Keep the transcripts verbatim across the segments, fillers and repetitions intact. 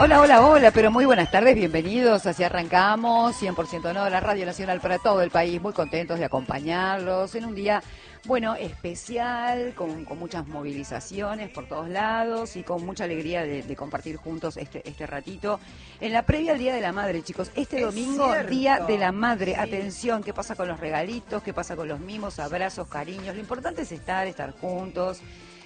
Hola, hola, hola, pero muy buenas tardes, bienvenidos, así arrancamos, cien por ciento no, la Radio Nacional para todo el país, muy contentos de acompañarlos en un día, bueno, especial, con, con muchas movilizaciones por todos lados y con mucha alegría de, de compartir juntos este, este ratito. En la previa al Día de la Madre, chicos, este Es domingo, cierto. Día de la Madre, Sí. Atención, ¿qué pasa con los regalitos? ¿Qué pasa con los mimos, abrazos, cariños? Lo importante es estar, estar juntos,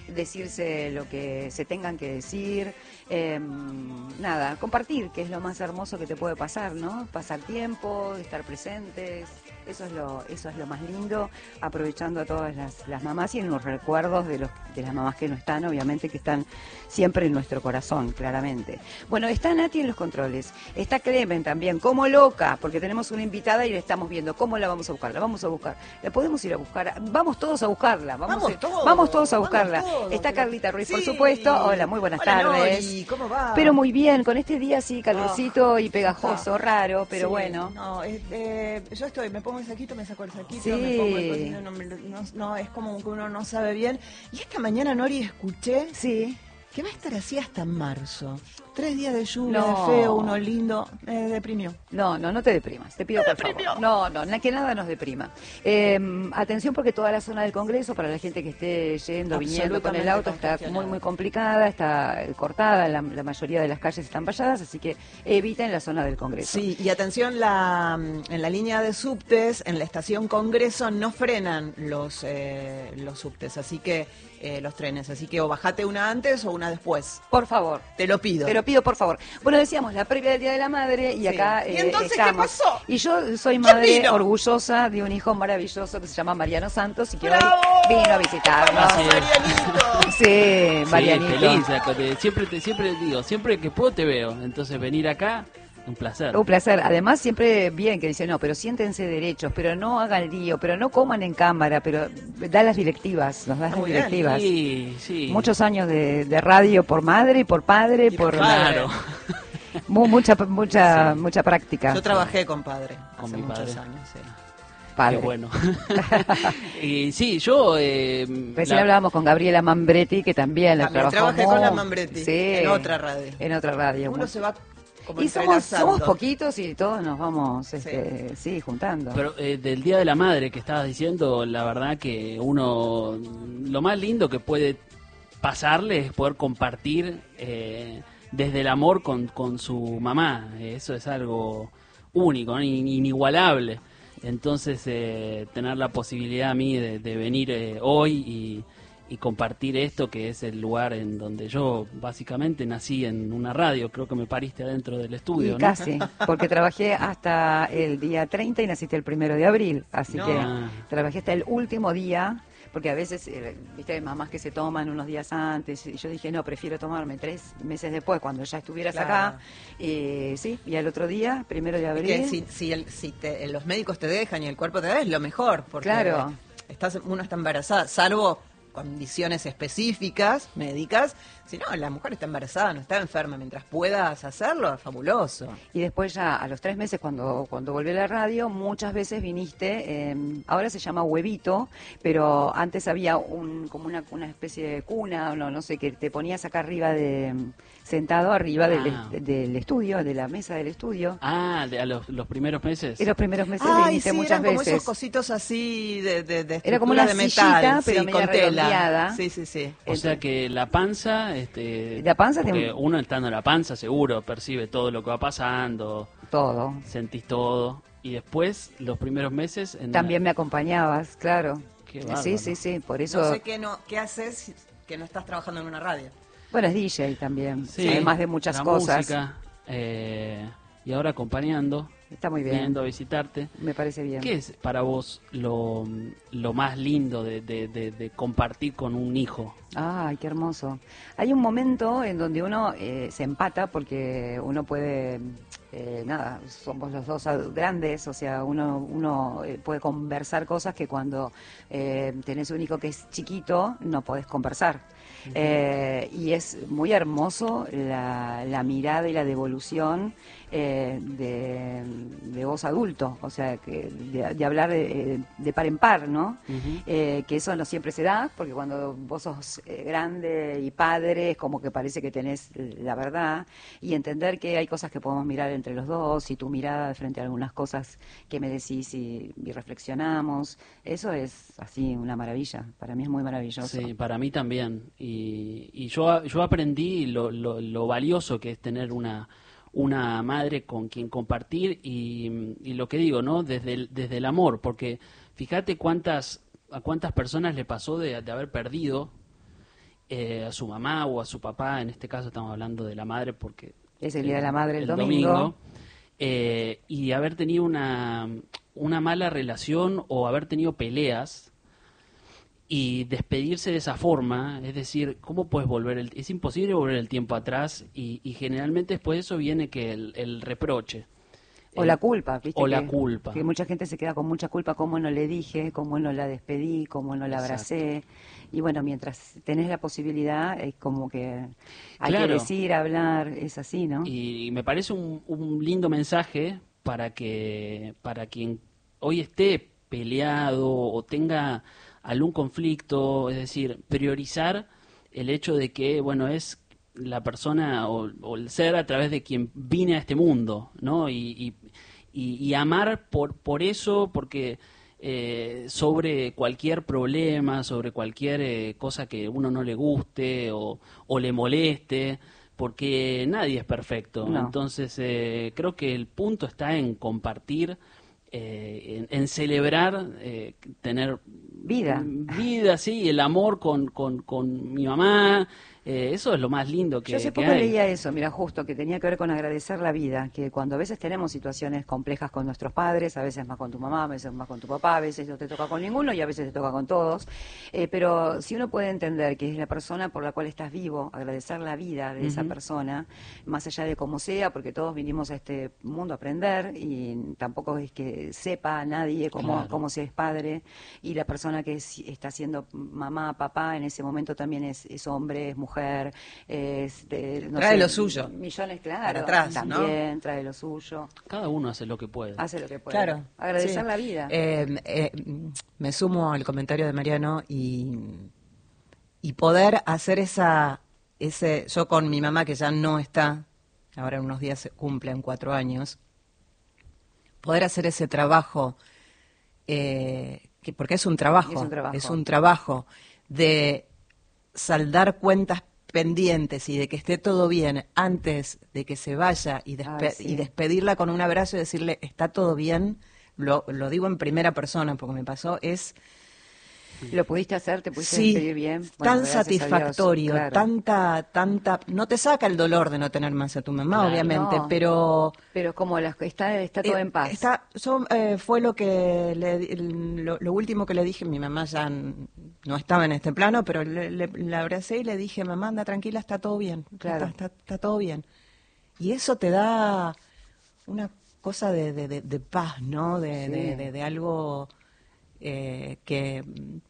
decirse lo que se tengan que decir, eh, nada, compartir, que es lo más hermoso que te puede pasar, ¿no? Pasar tiempo, estar presentes, eso es lo, eso es lo más lindo, aprovechando a todas las, las mamás y en los recuerdos de los, de las mamás que no están, obviamente que están siempre en nuestro corazón, claramente. Bueno, está Nati en los controles, está Clemen también, como loca, porque tenemos una invitada y la estamos viendo, ¿cómo la vamos a buscar? La vamos a buscar, la podemos ir a buscar, vamos todos a buscarla, vamos, Vamos a, todos, vamos todos a vamos buscarla. todos, Está pero- Carlita Ruiz, Sí. por supuesto. Hola, muy buenas Hola, tardes. Nori, ¿cómo va? Pero muy bien, con este día así calorcito Oh, y pegajoso, ah, raro, pero sí, bueno. No, es- eh, yo estoy, me pongo el saquito, me saco el saquito, Sí. me pongo el cosito, no, me- no, no, es como que uno no sabe bien. Y esta mañana, Nori, escuché Sí. que va a estar así hasta marzo. Tres días de lluvia, No. de feo, uno lindo, me deprimió. No, no, no te deprimas, te pido Me por deprimió. favor. No, no, na- que nada nos deprima. Eh, atención porque toda la zona del Congreso, para la gente que esté yendo, viniendo con el auto, está muy, muy complicada, está eh, cortada, la, la mayoría de las calles están valladas, así que eviten la zona del Congreso. Sí, y atención, la, en la línea de subtes, en la estación Congreso, no frenan los, eh, los subtes, así que eh, los trenes, así que o bajate una antes o una después. Por favor. Te lo pido. Te lo pido, por favor. Bueno, decíamos, la previa del Día de la Madre y Sí. acá ¿Y eh, entonces qué estamos. pasó? Y yo soy madre vino? orgullosa de un hijo maravilloso que se llama Mariano Santos y que ¡Bravo! hoy vino a visitarnos. ¡Vamos, Marianito! Sí, Sí, Marianito. feliz, la co- te- siempre te siempre digo, siempre que puedo te veo, entonces venir acá, un placer. Un placer. Además, siempre bien que dice, no, pero siéntense derechos, pero no hagan lío, pero no coman en cámara, pero da las directivas, nos da las Muy bien. directivas. Sí, sí. Muchos años de, de radio por madre, por padre, Y por... Claro. Mu- mucha, mucha, Sí. mucha práctica. Yo trabajé con padre Con hace mi muchos padre. años, sí. Padre. Qué bueno. Y sí, yo eh, Recién la- hablábamos con Gabriela Mambretti, que también la También trabajó trabajé con la mu- Mambretti, sí, en otra radio. En otra radio. Uno se va como y somos, entrelazando. somos poquitos y todos nos vamos este, sí. juntando. Pero eh, del Día de la Madre que estabas diciendo, la verdad que uno, lo más lindo que puede pasarle es poder compartir eh, desde el amor con, con su mamá. Eso es algo único, ¿no? In- inigualable. Entonces, eh, tener la posibilidad a mí de, de venir eh, hoy y, y compartir esto, que es el lugar en donde yo básicamente nací en una radio, creo que me pariste adentro del estudio, Y ¿no? casi, porque trabajé hasta el día treinta y naciste el primero de abril, así No. que Ah. trabajé hasta el último día, porque a veces, eh, viste, hay mamás que se toman unos días antes, y yo dije, no, prefiero tomarme tres meses después, cuando ya estuvieras Claro. acá, eh, sí, y al otro día, primero de Es abril, que si, si, el- si te- los médicos te dejan y el cuerpo te da, es lo mejor. Porque Claro. estás, uno está embarazada, salvo condiciones específicas, médicas. Si no, la mujer está embarazada, no está enferma. Mientras puedas hacerlo, es fabuloso. y después ya a los tres meses cuando cuando volví a la radio, muchas veces viniste, eh, ahora se llama huevito, pero antes había un como una, una especie de cuna, no, no sé, que te ponías acá arriba de, sentado arriba del, Ah. del estudio, de la mesa del estudio. Ah, de, a los, los primeros meses. En los primeros meses Ay, viniste sí, muchas eran como veces. esos cositos así de, de, de Era como una estructura de sillita, metal, pero sí, media con tela. redondeada. Sí, sí, sí. O sea que la panza, este, La panza porque tiene- uno estando en la panza seguro percibe todo lo que va pasando, Todo. sentís todo y después los primeros meses en También me acompañabas, claro. Qué Sí, bárbaro. sí, sí, por eso. No sé qué, no, qué haces que no estás trabajando en una radio. Bueno, es D J también, Sí, además de muchas la cosas. música, eh, y ahora acompañando, Está muy bien, viniendo a visitarte. me parece bien. ¿Qué es para vos lo, lo más lindo de, de- de- de compartir con un hijo? Ay, qué hermoso. Hay un momento en donde uno eh, se empata porque uno puede, eh, nada, somos los dos ad- grandes, o sea, uno uno eh, puede conversar cosas que cuando eh, tenés un hijo que es chiquito no podés conversar. Eh, y es muy hermoso la, la mirada y la devolución eh, de, de vos adulto, o sea, que de, de hablar de, de par en par, ¿no? Uh-huh. Eh, que eso no siempre se da, porque cuando vos sos eh, grande y padre, es como que parece que tenés la verdad, y entender que hay cosas que podemos mirar entre los dos, y tu mirada frente a algunas cosas que me decís y, y reflexionamos, eso es así una maravilla, para mí es muy maravilloso. Sí, para mí también, y, y yo, yo aprendí lo, lo, lo valioso que es tener una una madre con quien compartir y, y lo que digo, ¿no? Desde el, desde el amor, porque fíjate cuántas a cuántas personas le pasó de, de haber perdido eh, a su mamá o a su papá, en este caso estamos hablando de la madre porque es el Día de la Madre el, el domingo, domingo eh, y haber tenido una, una mala relación o haber tenido peleas y despedirse de esa forma, es decir, ¿cómo puedes volver? El, es imposible volver el tiempo atrás y, y generalmente después de eso viene que el, el reproche. O el, la culpa, ¿viste? O que, la culpa. Que mucha gente se queda con mucha culpa, cómo no le dije, cómo no la despedí, cómo no la abracé. Exacto. Y bueno, mientras tenés la posibilidad, es como que hay claro. que decir, hablar, es así, ¿no? Y me parece un, un lindo mensaje para que para quien hoy esté peleado o tenga algún conflicto, es decir, priorizar el hecho de que, bueno, es la persona o, o el ser a través de quien vine a este mundo, ¿no? Y, y, y, y amar por, por eso, porque eh, sobre cualquier problema, sobre cualquier eh, cosa que uno no le guste o, o le moleste, porque nadie es perfecto. No. Entonces, eh, creo que el punto está en compartir, Eh, en, en celebrar, eh, tener vida, vida, sí, el amor con, con, con mi mamá, eh, eso es lo más lindo que, Yo hace que poco hay. leía eso, mira, justo, que tenía que ver con agradecer la vida, que cuando a veces tenemos situaciones complejas con nuestros padres, a veces más con tu mamá, a veces más con tu papá, a veces no te toca con ninguno y a veces te toca con todos, eh, pero si uno puede entender que es la persona por la cual estás vivo, agradecer la vida de uh-huh. esa persona, más allá de cómo sea, porque todos vinimos a este mundo a aprender y tampoco es que sepa a nadie cómo, claro. cómo se es padre, y la persona que es, está siendo mamá, papá, en ese momento también es, es hombre, es mujer, es de, no trae sé, lo suyo. Millones, claro. Para atrás, también ¿no? trae lo suyo. Cada uno hace lo que puede. Hace lo que puede. Claro. Agradecer sí. la vida. Eh, eh, me sumo al comentario de Mariano y, y poder hacer esa, ese, yo con mi mamá que ya no está, ahora en unos días se cumplen cuatro años, poder hacer ese trabajo, eh, que, porque es un trabajo, es un trabajo, es un trabajo de saldar cuentas pendientes y de que esté todo bien antes de que se vaya y, despe- Ay, sí. y despedirla con un abrazo y decirle está todo bien, lo, lo digo en primera persona porque me pasó, es... ¿Lo pudiste hacer? ¿Te pudiste sí, despedir bien? Bueno, tan satisfactorio, claro. tanta, tanta... No te saca el dolor de no tener más a tu mamá, claro, obviamente, no, pero... Pero como la, está, está todo eh, en paz. Está, yo, eh, fue lo que le, lo, lo último que le dije, mi mamá ya no estaba en este plano, pero le, le, le abracé y le dije, mamá, anda tranquila, está todo bien, claro. está, está, está todo bien. Y eso te da una cosa de, de, de, de paz, ¿no? De, sí. de, de, de algo... Eh, que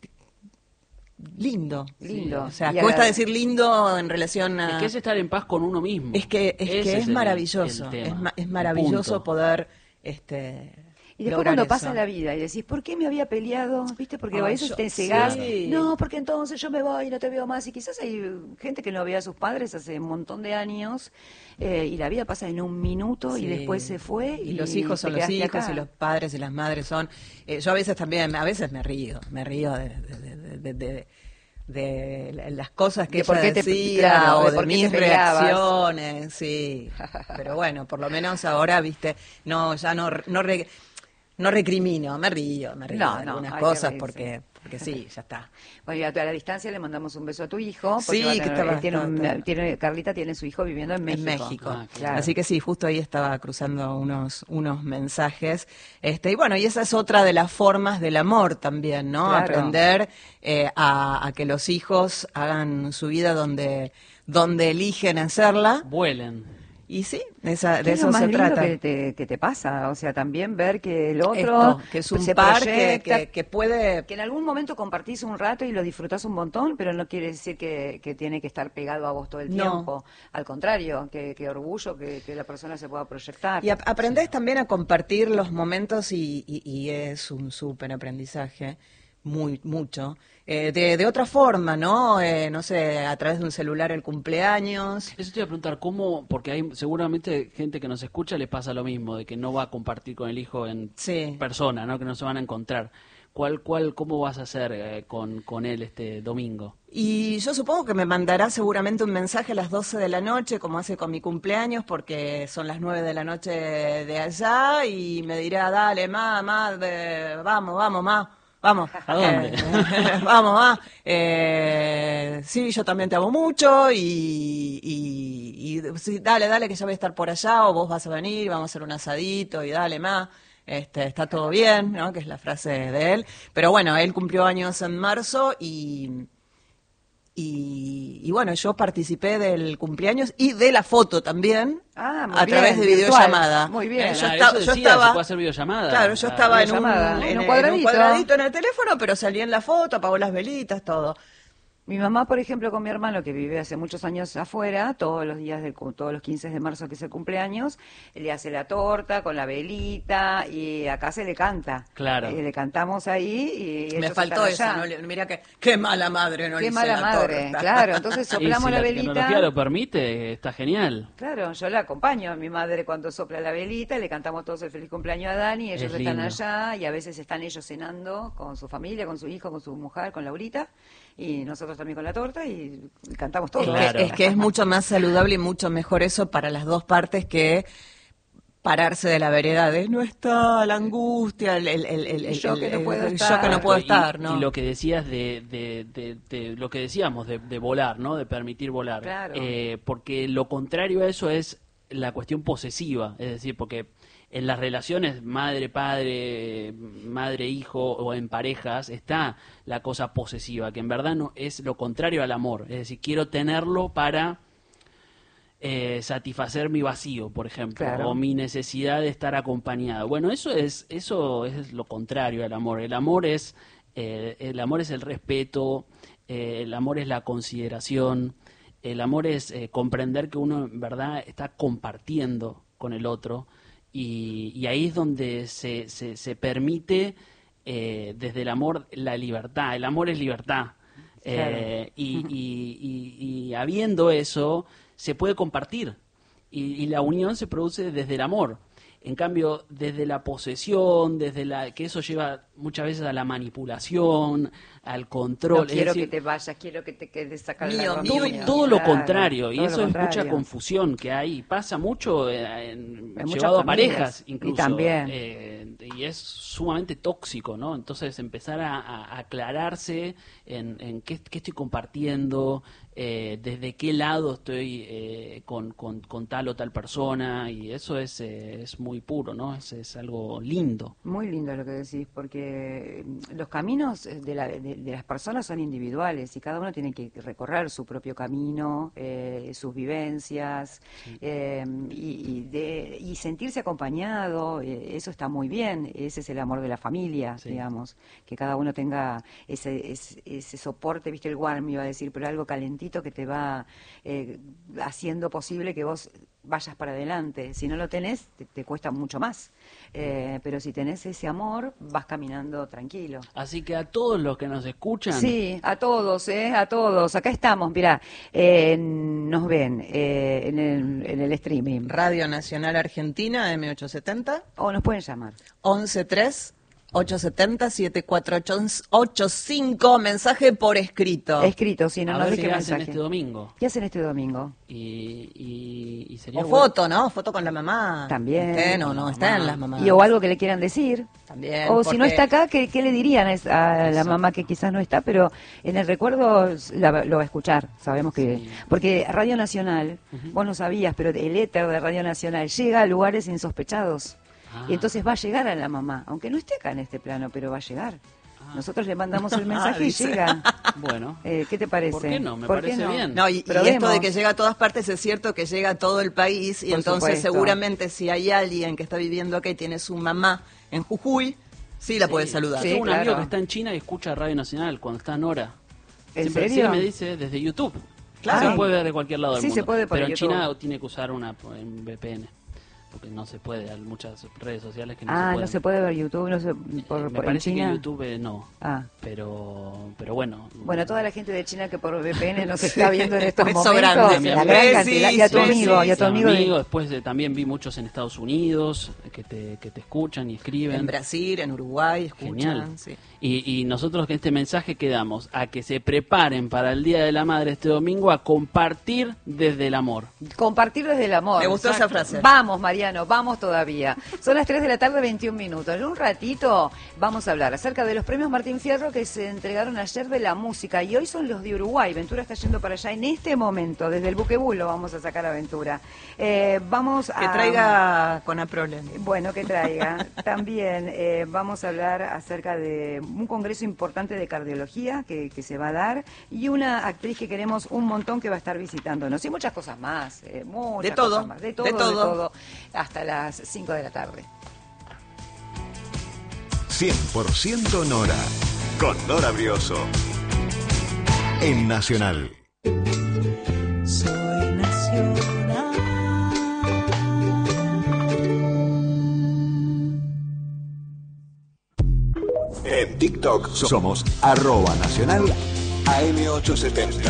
lindo, lindo, o sea, y cuesta a... decir lindo en relación a... Es que es estar en paz con uno mismo. Es que es, que es, es maravilloso, el, el es, ma es maravilloso poder... este Y después cuando eso. pasa la vida y decís, ¿por qué me había peleado? ¿Viste? Porque oh, a veces yo, te cegás. Sí. No, porque entonces yo me voy y no te veo más. Y quizás hay gente que no ve a sus padres hace un montón de años eh, y la vida pasa en un minuto sí. y después se fue. Y, y los hijos son los hijos acá. Y los padres y las madres son... Eh, yo a veces también, a veces me río, me río de... de, de, de, de de las cosas que ella decía te, claro, o de, de mis reacciones, sí. Pero bueno, por lo menos ahora, viste, no, ya no, no, re, no recrimino, me río, me río no, de no, algunas cosas porque, porque sí, ya está. Bueno, y a, a la distancia le mandamos un beso a tu hijo. Sí, tener, que estaba, tiene estaba, un, estaba. Tiene, Carlita tiene su hijo viviendo en México. En México. Ah, claro. Así que sí, justo ahí estaba cruzando unos, unos mensajes. Este, y bueno, y esa es otra de las formas del amor también, ¿no? Claro. Aprender eh, a, a que los hijos hagan su vida donde, donde eligen hacerla. Vuelen. Y sí, esa, de es eso lo más se lindo trata. que te, que te pasa, o sea, también ver que el otro Esto, que es un se par que, proyecta, que, que puede... que en algún momento compartís un rato y lo disfrutás un montón, pero no quiere decir que, que tiene que estar pegado a vos todo el No. tiempo. Al contrario, que, que orgullo que, que la persona se pueda proyectar. Y a- aprendés Sí. también a compartir los momentos y, y, y es un súper aprendizaje, muy, mucho. Eh, de, de otra forma, ¿no? Eh, no sé, a través de un celular el cumpleaños. Eso te iba a preguntar, ¿cómo? Porque hay seguramente gente que nos escucha le pasa lo mismo, de que no va a compartir con el hijo en Sí. persona, ¿no? Que no se van a encontrar. ¿Cuál, cuál, cómo vas a hacer eh, con, con él este domingo? Y yo supongo que me mandará seguramente un mensaje a las doce de la noche, como hace con mi cumpleaños, porque son las nueve de la noche de allá, y me dirá, dale, ma, ma, de- vamos, vamos, ma. Vamos, ¿A dónde? Eh, vamos, ma. Eh, sí, yo también te amo mucho y, y, y sí, dale, dale, que ya voy a estar por allá, o vos vas a venir, vamos a hacer un asadito y dale, ma. Este, está todo bien, ¿no? Que es la frase de él. Pero bueno, él cumplió años en marzo y, y, y bueno, yo participé del cumpleaños y de la foto también. Ah, muy a bien, través de virtual. videollamada. Muy bien. Eh, yo, Ah, esta- eso yo decía, estaba, se puede hacer videollamada. claro, yo Ah, estaba en un, videollamada, en, en un en un cuadradito. cuadradito en el teléfono, pero salí en la foto, apagó las velitas, todo. Mi mamá, por ejemplo, con mi hermano, que vive hace muchos años afuera, todos los días, del, cu- todos los quince de marzo, que es el cumpleaños, le hace la torta con la velita y acá se le canta. Claro. Eh, le cantamos ahí y Me ellos faltó están eso, allá. ¿no? Le- Mira que qué mala madre, no le Qué hice mala la madre, torta. claro. Entonces Y soplamos si la la velita. tecnología lo permite, está genial. Claro, yo la acompaño a mi madre cuando sopla la velita, le cantamos todos el feliz cumpleaños a Dani, ellos Es están lindo. allá y a veces están ellos cenando con su familia, con su hijo, con su mujer, con Laurita, y nosotros también con la torta y cantamos todos. Es, Claro. que, es que es mucho más saludable y mucho mejor eso para las dos partes que pararse de la vereda de no está la angustia, el, el, el, el, Y yo el- que no el- puedo el estar. yo que no puedo Y- estar, ¿no? Y lo que decías de, de, de- de lo que decíamos de, de volar, ¿no? De permitir volar. Claro. Eh, porque lo contrario a eso es la cuestión posesiva, es decir, porque en las relaciones madre-padre, madre-hijo o en parejas está la cosa posesiva, que en verdad no es lo contrario al amor. Es decir, quiero tenerlo para eh, satisfacer mi vacío, por ejemplo, Claro. o mi necesidad de estar acompañado. Bueno, eso es eso es lo contrario al amor. El amor es eh, el amor es el respeto, eh, el amor es la consideración, el amor es eh, comprender que uno en verdad está compartiendo con el otro y, y ahí es donde se, se, se permite eh, desde el amor la libertad. El amor es libertad. Eh, y, y- y- y habiendo eso, se puede compartir. Y, y la unión se produce desde el amor. En cambio, desde la posesión, desde la que eso lleva muchas veces a la manipulación, al control. No es quiero decir, que te vayas, quiero que te quedes sacar Mío, la mío, todo, mío. todo lo Claro, contrario, y todo eso lo es mucha contrario. confusión que hay, pasa mucho eh, en, En muchas llevado a familias. parejas Y incluso, también. eh, y es sumamente tóxico, ¿no? Entonces empezar a, a aclararse en, en qué, qué estoy compartiendo, eh, desde qué lado estoy eh, con, con, con tal o tal persona, y eso es, eh, es muy puro, ¿no? Es, es algo lindo. Muy lindo lo que decís, porque los caminos de, la- de- de las personas son individuales y cada uno tiene que recorrer su propio camino, eh, sus vivencias eh, y, y de- y sentirse acompañado, eh, eso está muy bien, ese es el amor de la familia, Sí. digamos, que cada uno tenga ese, ese, ese soporte, viste el warm iba a decir, pero algo calentito que te va eh, haciendo posible que vos vayas para adelante. Si no lo tenés, te, te cuesta mucho más. Eh, pero si tenés ese amor, vas caminando tranquilo. Así que a todos los que nos escuchan, Sí, a todos, ¿eh? A todos. Acá estamos, mirá, eh, nos ven eh, en, el, en el streaming. Radio Nacional Argentina, M ochocientos setenta, O nos pueden llamar. once tres, ochocientos setenta, setenta y cuatro ochenta y cinco, mensaje por escrito. Escrito, si no a nos ver deje qué hacen mensaje. este domingo. ¿Qué hacen este domingo? Y, y, y sería O bueno- foto, ¿no? Foto con la mamá. También. Estén o no Con la estén mamá. las mamás. Y o algo que le quieran decir. También. O si no porque- está acá, ¿qué, qué le dirían a es- a la Exacto. mamá que quizás no está? Pero en el recuerdo la- lo va a escuchar, sabemos que... Sí. Porque Radio Nacional, vos no sabías, pero el éter de Radio Nacional llega a lugares insospechados. Ah. Y entonces va a llegar a la mamá, aunque no esté acá en este plano, pero va a llegar. Nosotros le mandamos el mensaje y llega. Bueno. Eh, ¿Qué te parece? ¿Por qué no? Me ¿Por parece no? bien. No, y, y esto de que llega a todas partes es cierto que llega a todo el país y Por entonces supuesto. seguramente si hay alguien que está viviendo acá y tiene su mamá en Jujuy, sí la Sí. puede saludar. Sí, Tengo un claro. amigo que está en China y escucha Radio Nacional cuando está en hora. ¿En Siempre, serio? Sí, me dice desde YouTube. Claro. Se puede ver de cualquier lado del Sí, mundo. se puede por Pero en YouTube. China tiene que usar una en V P N. Porque no se puede, hay muchas redes sociales que no se Ah, pueden. no se puede ver YouTube, no se, por, Me por en parece China. que YouTube eh, no. Ah. Pero, pero bueno. Bueno, toda la gente de China que por V P N nos está viendo en estos Beso momentos, grande, la mi gran amigo. cantidad, Sí, y a tu sí, amigo, sí, y a tu Mi amigo, de- amigo, después eh, también vi muchos en Estados Unidos que te, que te escuchan y escriben. En Brasil, en Uruguay, escuchan. Genial. Sí. Y, y nosotros que este mensaje quedamos a que se preparen para el Día de la Madre este domingo a compartir desde el amor. compartir desde el amor. Me gustó esa frase. Vamos, Mariano, vamos todavía. Son las tres de la tarde, veintiún minutos. En un ratito vamos a hablar acerca de los premios Martín Fierro que se entregaron ayer de la música y hoy son los de Uruguay. Ventura está yendo para allá en este momento. Desde el Buquebús lo vamos a sacar a Ventura. Eh, vamos a... Que traiga con Aprole. Bueno, que traiga. También eh, vamos a hablar acerca de un congreso importante de cardiología que, que se va a dar y una actriz que queremos un montón que va a estar visitándonos y muchas cosas más. Eh, muchas De todo, cosas más. De todo, de de todo. todo. Hasta las cinco de la tarde. cien por ciento Nora, con Nora Brioso, en Nacional. Soy nacional. En TikTok somos arroba nacional A M ochocientos setenta.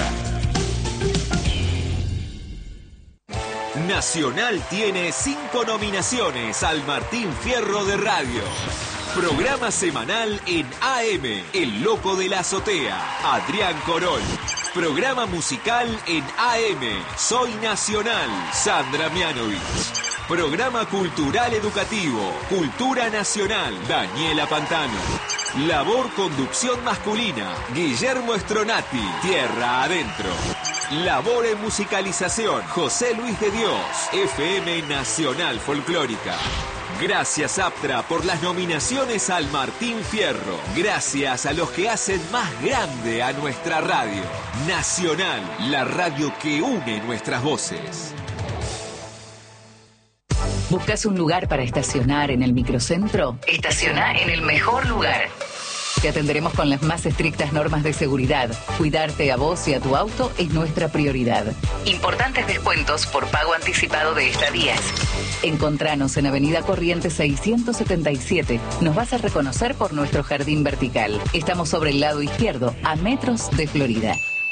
Nacional tiene cinco nominaciones al Martín Fierro de Radio. Programa semanal en A M, El Loco de la Azotea, Adrián Corol. Programa musical en A M, Soy Nacional, Sandra Mianovich. Programa cultural educativo, Cultura Nacional, Daniela Pantano. Labor conducción masculina, Guillermo Estronati, Tierra Adentro. Labor en musicalización, José Luis de Dios, F M Nacional Folclórica. Gracias Aptra por las nominaciones al Martín Fierro. Gracias a los que hacen más grande a nuestra radio. Nacional, la radio que une nuestras voces. ¿Buscas un lugar para estacionar en el microcentro? Estaciona en el mejor lugar. Te atenderemos con las más estrictas normas de seguridad. Cuidarte a vos y a tu auto es nuestra prioridad. Importantes descuentos por pago anticipado de estadías. Encontranos en Avenida Corrientes seiscientos setenta y siete. Nos vas a reconocer por nuestro jardín vertical. Estamos sobre el lado izquierdo, a metros de Florida.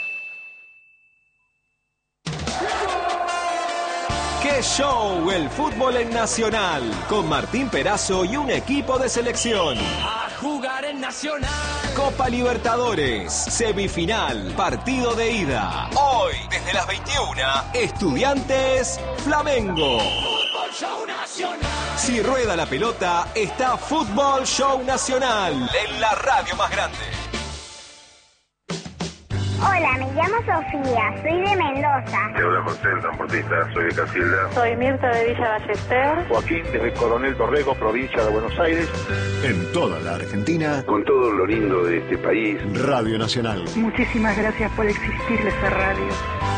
¡Qué show! El fútbol en Nacional, con Martín Perazo y un equipo de selección. A jugar en Nacional. Copa Libertadores, semifinal, partido de ida. Hoy, desde las veintiuna, Estudiantes Flamengo. Fútbol Show Nacional. Si rueda la pelota, está Fútbol Show Nacional, en la radio más grande. Hola, me llamo Sofía, soy de Mendoza. Te habla José, el transportista, soy de Casilda. Soy Mirta de Villa Ballester. Joaquín, desde Coronel Torrego, provincia de Buenos Aires. En toda la Argentina, Con todo lo lindo de este país. Radio Nacional. Muchísimas gracias por existir esa radio.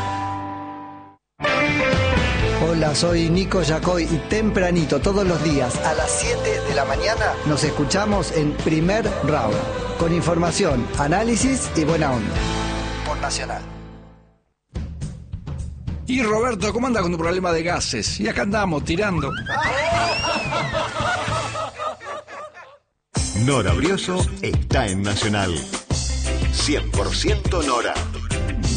Hola, soy Nico Yacoy y tempranito todos los días a las siete de la mañana nos escuchamos en Primer Round con información, análisis y buena onda. Por Nacional. Y Roberto, ¿cómo anda con tu problema de gases? Y acá andamos tirando. Nora Brioso está en Nacional. cien por ciento Nora.